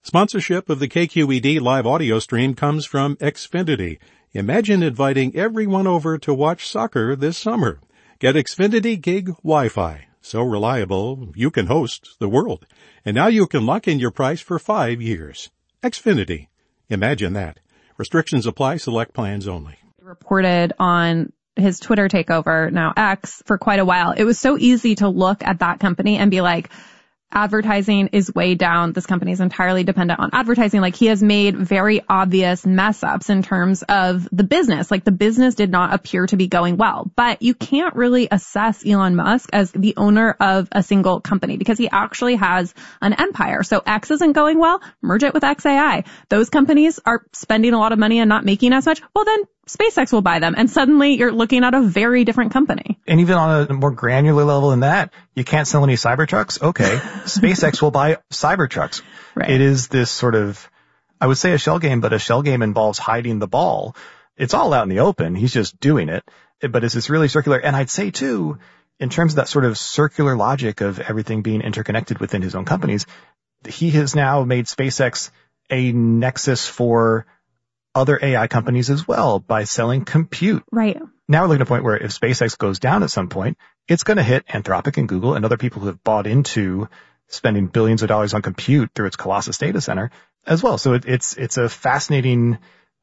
Sponsorship of the KQED live audio stream comes from Xfinity. Imagine inviting everyone over to watch soccer this summer. Get Xfinity Gig Wi-Fi. So reliable, you can host the world. And now you can lock in your price for 5 years. Xfinity. Imagine that. Restrictions apply. Select plans only. Reported on his Twitter takeover, now X, for quite a while. It was so easy to look at that company and be like, advertising is way down. This company is entirely dependent on advertising. Like, he has made very obvious mess ups in terms of the business. Like, the business did not appear to be going well. But you can't really assess Elon Musk as the owner of a single company because he actually has an empire. So X isn't going well. Merge it with XAI. Those companies are spending a lot of money and not making as much. Well, then SpaceX will buy them. And suddenly you're looking at a very different company. And even on a more granular level than that, you can't sell any Cybertrucks? Okay. SpaceX will buy Cybertrucks. Right. It is this sort of, I would say a shell game, but a shell game involves hiding the ball. It's all out in the open. He's just doing it. But it's this really circular. And I'd say too, in terms of that sort of circular logic of everything being interconnected within his own companies, he has now made SpaceX a nexus for other AI companies as well by selling compute. Right. Now we're looking at a point where if SpaceX goes down at some point, it's going to hit Anthropic and Google and other people who have bought into spending billions of dollars on compute through its Colossus data center as well. So it's a fascinating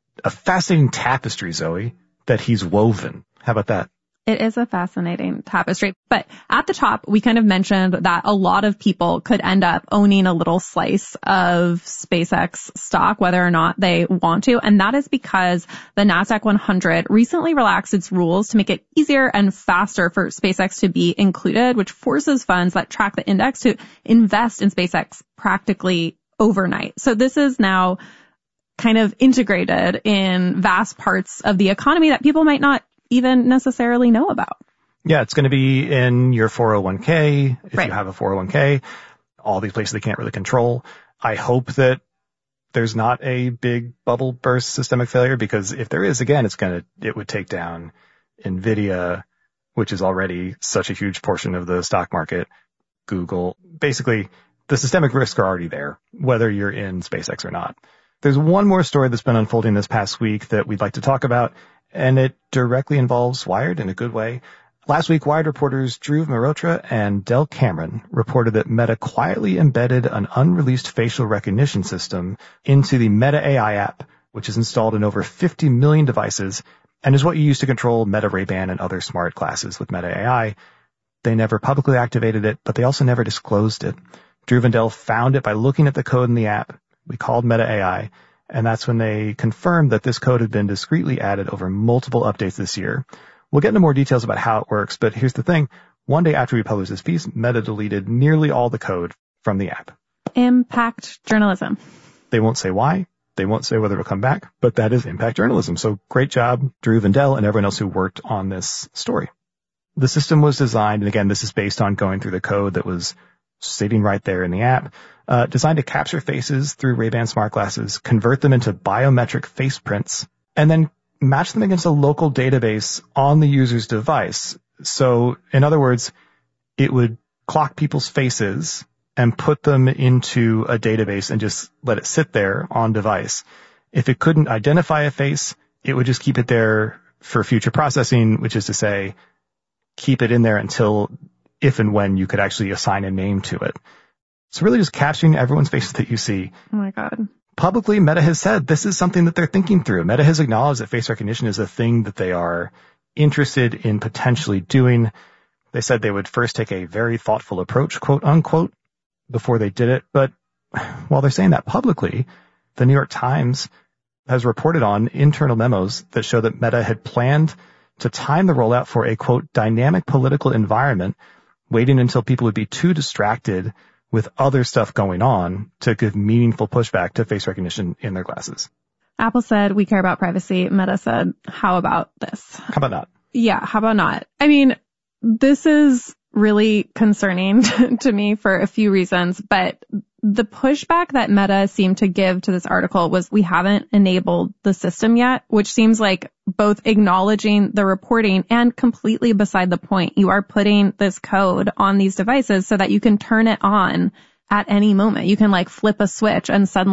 tapestry, Zoe, that he's woven. How about that? It is a fascinating tapestry. But at the top, we kind of mentioned that a lot of people could end up owning a little slice of SpaceX stock, whether or not they want to. And that is because the NASDAQ 100 recently relaxed its rules to make it easier and faster for SpaceX to be included, which forces funds that track the index to invest in SpaceX practically overnight. So this is now kind of integrated in vast parts of the economy that people might not even necessarily know about. Yeah, it's going to be in your 401k, if Right. you have a 401k, all these places they can't really control. I hope that there's not a big bubble burst systemic failure, because if there is, again, it would take down Nvidia, which is already such a huge portion of the stock market, Google. Basically, the systemic risks are already there, whether you're in SpaceX or not. There's one more story that's been unfolding this past week that we'd like to talk about, and it directly involves Wired in a good way. Last week, Wired reporters Dhruv Mehrotra and Del Cameron reported that Meta quietly embedded an unreleased facial recognition system into the Meta AI app, which is installed in over 50 million devices and is what you use to control Meta Ray-Ban and other smart glasses with Meta AI. They never publicly activated it, but they also never disclosed it. Dhruv and Del found it by looking at the code in the app we called Meta AI, and that's when they confirmed that this code had been discreetly added over multiple updates this year. We'll get into more details about how it works, but here's the thing. One day after we published this piece, Meta deleted nearly all the code from the app. Impact journalism. They won't say why. They won't say whether it'll come back, but that is impact journalism. So great job, Dhruv and Del and everyone else who worked on this story. The system was designed, and again, this is based on going through the code that was sitting right there in the app, designed to capture faces through Ray-Ban smart glasses, convert them into biometric face prints, and then match them against a local database on the user's device. So, in other words, it would clock people's faces and put them into a database and just let it sit there on device. If it couldn't identify a face, it would just keep it there for future processing, which is to say, keep it in there until if and when you could actually assign a name to it. So really just capturing everyone's faces that you see. Oh my God. Publicly, Meta has said this is something that they're thinking through. Meta has acknowledged that face recognition is a thing that they are interested in potentially doing. They said they would first take a very thoughtful approach, quote unquote, before they did it. But while they're saying that publicly, the New York Times has reported on internal memos that show that Meta had planned to time the rollout for a, quote, dynamic political environment, waiting until people would be too distracted with other stuff going on to give meaningful pushback to face recognition in their glasses. Apple said, we care about privacy. Meta said, how about this? How about not? Yeah, how about not? I mean, this is really concerning to me for a few reasons, but the pushback that Meta seemed to give to this article was we haven't enabled the system yet, which seems like both acknowledging the reporting and completely beside the point. You are putting this code on these devices so that you can turn it on at any moment. You can like flip a switch and suddenly